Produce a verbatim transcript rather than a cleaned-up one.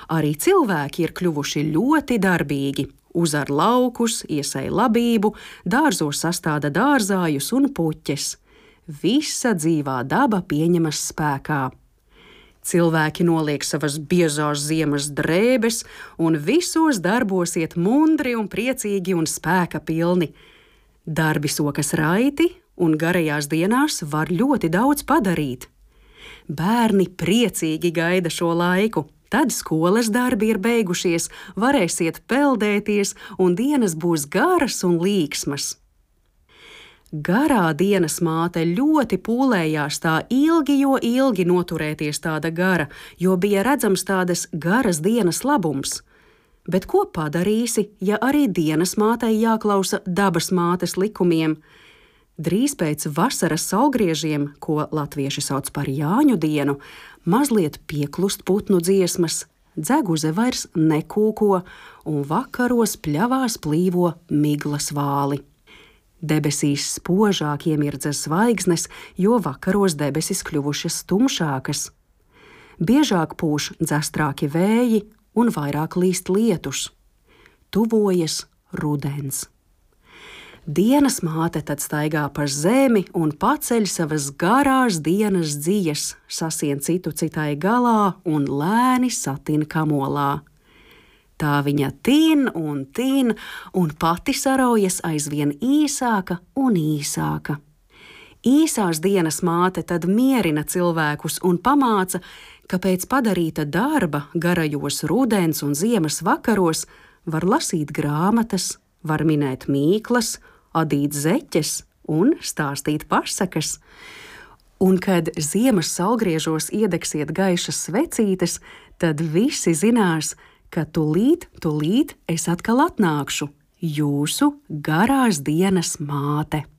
Arī cilvēki ir kļuvuši ļoti darbīgi. Uzar laukus, iesēj labību, dārzos sastāda dārzājus un puķes. Visa dzīvā daba pieņemas spēkā. Cilvēki noliek savas biezās ziemas drēbes un visos darbos iet mundri un priecīgi un spēka pilni. Darbi sokas raiti un garajās dienās var ļoti daudz padarīt. Bērni priecīgi gaida šo laiku. Tad skolas darbi ir beigušies, varēsiet peldēties un dienas būs garas un līksmas. Garā dienas māte ļoti pūlējās tā ilgi, jo ilgi noturēties tāda gara, jo bija redzams tādas garas dienas labums. Bet ko padarīsi, ja arī dienas mātei jāklausa dabas mātes likumiem? Drīz pēc vasaras saulgriežiem, ko latvieši sauc par Jāņu dienu, mazliet pieklust putnu dziesmas, dzeguze vairs nekūko un vakaros pļavās plīvo miglas vāli. Debesīs spožāk iemirdzas zvaigznes, jo vakaros debesis kļuvušas tumšākas. Biežāk pūš dzestrāki vēji un vairāk līst lietus. Tuvojas rudens. Dienas māte tad staigā pa zemi un paceļ savas garās dienas dzijas, sasien citu citai galā un lēni satin kamolā. Tā viņa tin un tin, un pati saraujas aizvien īsāka un īsāka. Īsās dienas māte tad mierina cilvēkus un pamāca, ka pēc padarīta darba garajos rudens un ziemas vakaros var lasīt grāmatas, var minēt mīklas, adīt zeķes un stāstīt pasakas. Un kad ziemas saulgriežos iedegsiet gaišas svecītes, tad visi zinās, ka tulīt, tulīt es atkal atnākšu, jūsu garās dienas māte.